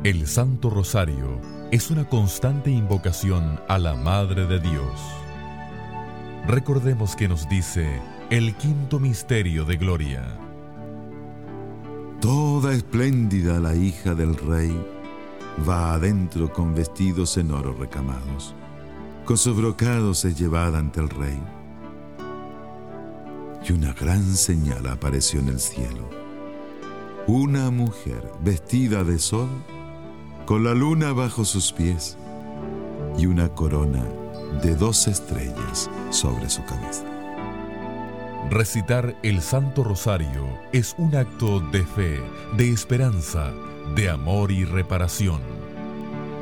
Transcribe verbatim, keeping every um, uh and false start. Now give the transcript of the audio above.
El Santo Rosario es una constante invocación a la Madre de Dios. Recordemos que nos dice el quinto misterio de gloria. Toda espléndida la hija del rey va adentro con vestidos en oro recamados. Con sus brocados es llevada ante el rey. Y una gran señal apareció en el cielo. Una mujer vestida de sol, con la luna bajo sus pies y una corona de dos estrellas sobre su cabeza. Recitar el Santo Rosario es un acto de fe, de esperanza, de amor y reparación.